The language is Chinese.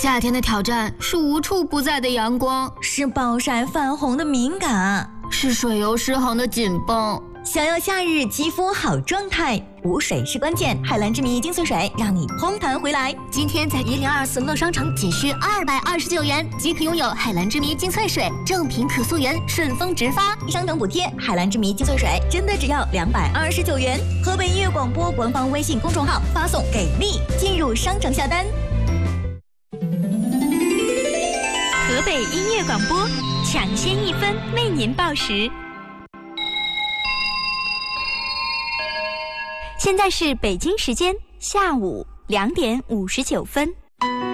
夏天的挑战是无处不在的阳光， 是暴晒泛红的敏感， 是水油失衡的紧绷。 想要夏日肌肤好状态，补水是关键。海蓝之谜精粹水让你嘭弹回来。 今天在1024乐商城仅需229元即可拥有海蓝之谜精粹水，正品可溯源，顺丰直发， 商城补贴。海蓝之谜精粹水真的只要229元。河北音乐广播官方微信公众号发送给力进入商城下单。 河北音乐广播抢先1分为您报时。现在是北京时间下午2点59分。